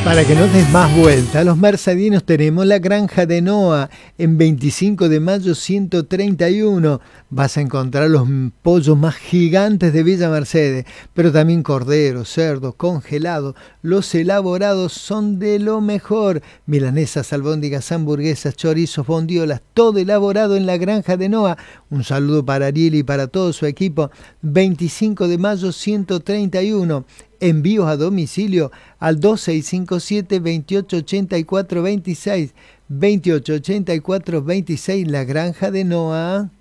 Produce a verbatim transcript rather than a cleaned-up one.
Para que no des más vuelta, los mercedinos tenemos la Granja de Noa en veinticinco de mayo ciento treinta y uno. Vas a encontrar los pollos más gigantes de Villa Mercedes, pero también corderos, cerdos, congelados. Los elaborados son de lo mejor. Milanesas, albóndigas, hamburguesas, chorizos, bondiolas, todo elaborado en la Granja de Noa. Un saludo para Ariel y para todo su equipo. veinticinco de mayo ciento treinta y uno. Envíos a domicilio al dos seis cinco siete, veintiocho ochenta y cuatro veintiséis, veintiocho ochenta y cuatro veintiséis, La Granja de Noa.